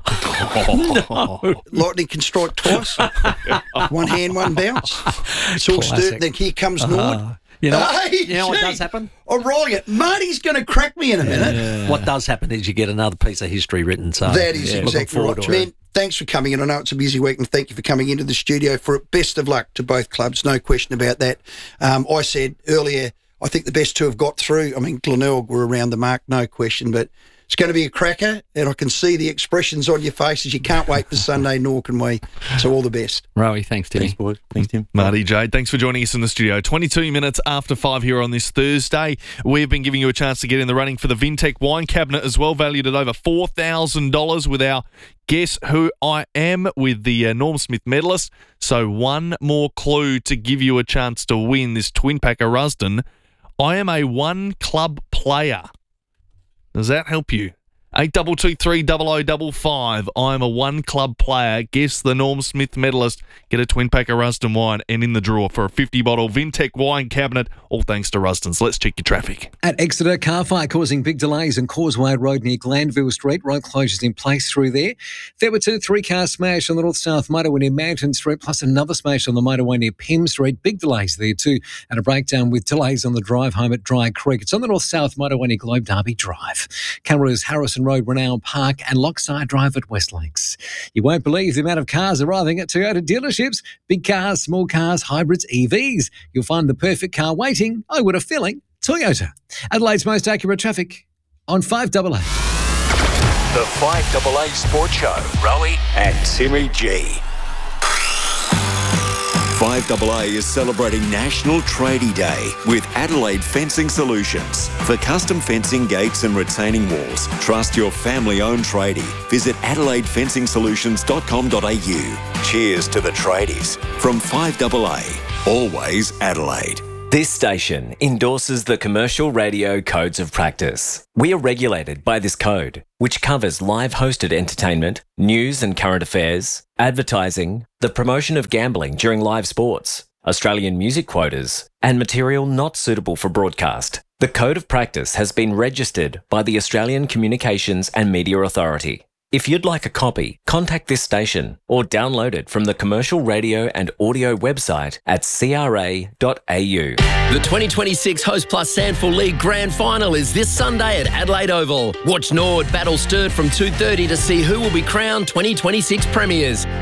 No. Lightning can strike twice. One hand, one bounce. It's all Sturt, then here comes Nord. You know what does happen? I'm rolling it. Marty's going to crack me in a minute. What does happen is you get another piece of history written. So that is exactly right. Man, thanks for coming in. I know it's a busy week, and thank you for coming into the studio for it. Best of luck to both clubs, no question about that. I said earlier, I think the best 2 have got through. I mean, Glenelg were around the mark, no question, but it's going to be a cracker, and I can see the expressions on your faces. You can't wait for Sunday, nor can we. So all the best. Rowie, thanks, Timmy. Thanks, boys. Thanks, Tim. Marty, Jade, thanks for joining us in the studio. 22 minutes after 5 here on this Thursday. We've been giving you a chance to get in the running for the Vintech Wine Cabinet as well, valued at over $4,000 with our Guess Who I Am with the Norm Smith medalist. So one more clue to give you a chance to win this Twin Pack of Rusden. I am a 1-club player. Does that help you? 82230055. I'm a 1-club player. Guess the Norm Smith medalist. Get a Twin Pack of Rusden wine and in the draw for a 50-bottle Vintech wine cabinet, all thanks to Rusden's. Let's check your traffic. At Exeter, car fire causing big delays on Causeway Road near Glanville Street. Road closures in place through there. Fairberton, 3-car smash on the north-south motorway near Mountain Street, plus another smash on the motorway near Pym Street. Big delays there too. And a breakdown with delays on the drive home at Dry Creek. It's on the north-south motorway near Globe Derby Drive. Cameras, Harrison Road, Renown Park and Lockside Drive at Westlinks. You won't believe the amount of cars arriving at Toyota dealerships. Big cars, small cars, hybrids, EVs. You'll find the perfect car waiting. Oh, what a filling. Toyota. Adelaide's most accurate traffic on 5AA. The 5AA Sports Show. Rowie and Timmy G. 5AA is celebrating National Tradie Day with Adelaide Fencing Solutions. For custom fencing, gates and retaining walls, trust your family-owned tradie. Visit adelaidefencingsolutions.com.au. Cheers to the tradies. From 5AA, always Adelaide. This station endorses the Commercial Radio Codes of Practice. We are regulated by this code, which covers live hosted entertainment, news and current affairs, advertising, the promotion of gambling during live sports, Australian music quotas, and material not suitable for broadcast. The Code of Practice has been registered by the Australian Communications and Media Authority. If you'd like a copy, contact this station or download it from the Commercial Radio and Audio website at cra.au. The 2026 Host Plus Sandful League Grand Final is this Sunday at Adelaide Oval. Watch Nord battle Sturt from 2:30 to see who will be crowned 2026 premiers.